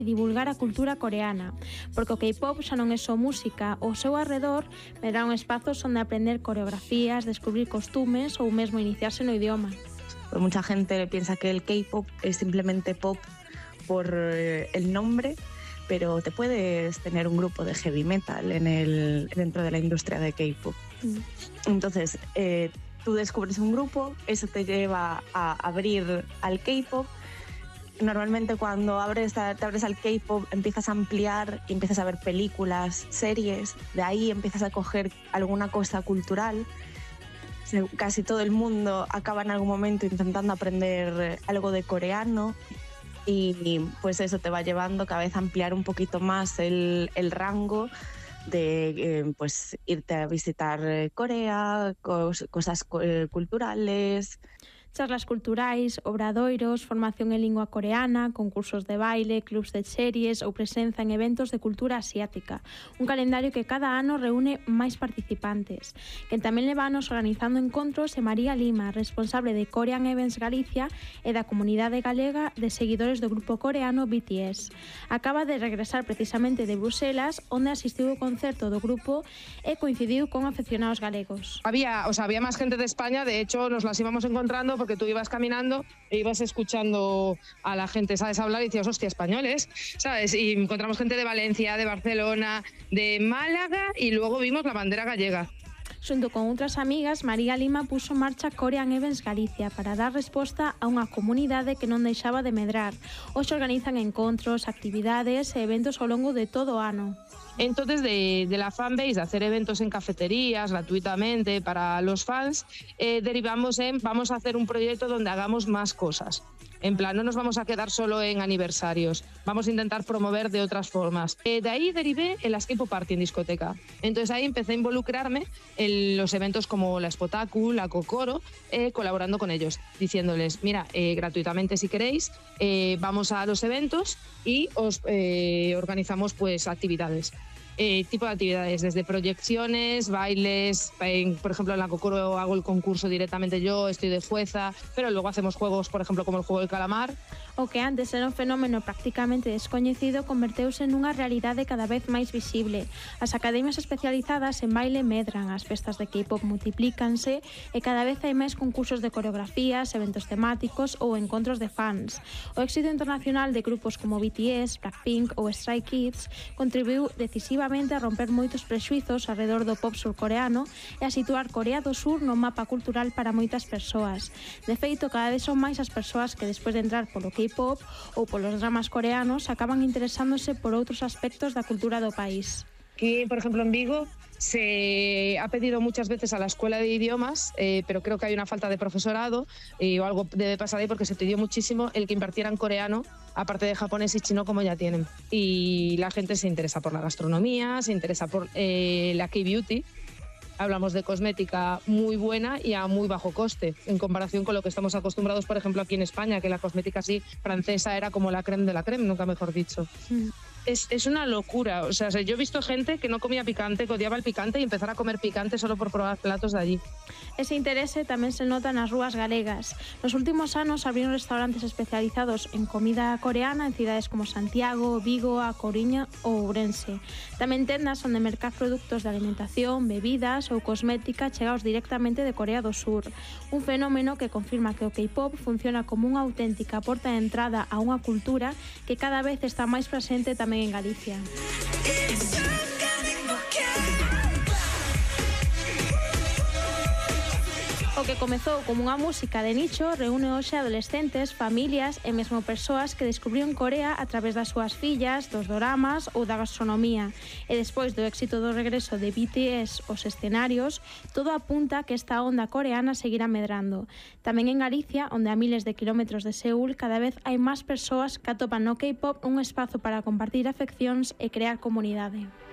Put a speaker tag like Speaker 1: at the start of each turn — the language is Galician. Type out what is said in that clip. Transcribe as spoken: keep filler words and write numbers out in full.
Speaker 1: e divulgar a cultura coreana, porque o K-pop xa non é só música, ao seu arredor verán espazos onde aprender coreografías, descubrir costumes ou mesmo iniciarse no idioma.
Speaker 2: Pues mucha gente piensa que el K-pop es simplemente pop por el nombre, pero te puedes tener un grupo de heavy metal en el, dentro de la industria de K-pop. Mm. Entonces, eh, tú descubres un grupo, eso te lleva a abrir al K-pop. Normalmente cuando abres, te abres al K-pop empiezas a ampliar y empiezas a ver películas, series, de ahí empiezas a coger alguna cosa cultural. Casi todo el mundo acaba en algún momento intentando aprender algo de coreano y pues eso te va llevando cada vez a ampliar un poquito más el, el rango de eh, pues irte a visitar Corea, cos, cosas eh, culturales.
Speaker 1: Charlas culturais, obradoiros, formación en lingua coreana, concursos de baile, clubs de series ou presenza en eventos de cultura asiática. Un calendario que cada ano reúne máis participantes. Quen tamén leva anos organizando encontros é María Lima, responsable de Korean Events Galicia e da comunidade galega de seguidores do grupo coreano B T S. Acaba de regresar precisamente de Bruselas, onde asistiu ao concerto do grupo e coincidiu con afeccionados galegos.
Speaker 3: Había, o sea, había máis gente de España, de hecho nos las íbamos encontrando porque tú ibas caminando e ibas escuchando a la gente, ¿sabes? Hablar y decías, hostia, españoles, ¿sabes? Y encontramos gente de Valencia, de Barcelona, de Málaga y luego vimos la bandera gallega.
Speaker 1: Xunto con outras amigas, María Lima puso en marcha Korean Events Galicia para dar resposta a unha comunidade que non deixaba de medrar. Hoxe organizan encontros, actividades e eventos ao longo de todo o ano.
Speaker 3: Entonces, de, de la fanbase, de hacer eventos en cafeterías gratuitamente para los fans, eh, derivamos en vamos a hacer un proyecto donde hagamos más cosas. En plan, no nos vamos a quedar solo en aniversarios, vamos a intentar promover de otras formas. Eh, de ahí derivé en las K-pop Party en discoteca. Entonces ahí empecé a involucrarme en los eventos como la Spotaku, la Kokoro, eh, colaborando con ellos, diciéndoles, mira, eh, gratuitamente si queréis, eh, vamos a los eventos y os eh, organizamos pues actividades. Eh, tipo de actividades, desde proyecciones, bailes, en, por ejemplo en la Kokoro hago el concurso directamente yo, estoy de jueza, pero luego hacemos juegos, por ejemplo como el juego del calamar.
Speaker 1: O que antes era un fenómeno prácticamente descoñecido converteuse nunha realidade cada vez máis visible. As academias especializadas en baile medran, as festas de K-pop multiplícanse e cada vez hai máis concursos de coreografías, eventos temáticos ou encontros de fans. O éxito internacional de grupos como B T S, Blackpink ou Stray Kids contribuiu decisivamente a romper moitos prexuizos alrededor do pop surcoreano e a situar Corea do Sur no mapa cultural para moitas persoas. De feito, cada vez son máis as persoas que despois de entrar polo K-pop ou polos dramas coreanos acaban interesándose por outros aspectos da cultura do país.
Speaker 3: Aquí, por ejemplo, en Vigo se ha pedido muchas veces a la escuela de idiomas, eh, pero creo que hay una falta de profesorado eh, o algo debe pasar ahí porque se pidió muchísimo el que invirtieran coreano, aparte de japonés y chino como ya tienen. Y la gente se interesa por la gastronomía, se interesa por eh, la K-beauty. Hablamos de cosmética muy buena y a muy bajo coste, en comparación con lo que estamos acostumbrados, por ejemplo, aquí en España, que la cosmética así francesa era como la creme de la creme, nunca mejor dicho. Mm. Es, es una locura, o sea, yo he visto gente que no comía picante, que odiaba el picante y empezar a comer picante solo por probar platos de allí.
Speaker 1: Ese interese tamén se nota nas rúas galegas. Nos últimos anos abriron restaurantes especializados en comida coreana en cidades como Santiago, Vigo, A Coruña ou Ourense. Tamén tendas onde mercar produtos de alimentación, bebidas ou cosmética chegados directamente de Corea do Sur. Un fenómeno que confirma que o K-pop funciona como unha auténtica porta de entrada a unha cultura que cada vez está máis presente tamén en Galicia. O que comezou como unha música de nicho reúne hoxe adolescentes, familias e mesmo persoas que descubriron Corea a través das súas fillas, dos doramas ou da gastronomía. E despois do éxito do regreso de B T S aos escenarios, todo apunta que esta onda coreana seguirá medrando. Tamén en Galicia, onde a miles de kilómetros de Seúl, cada vez hai máis persoas que atopan no K-pop un espazo para compartir afeccións e crear comunidade.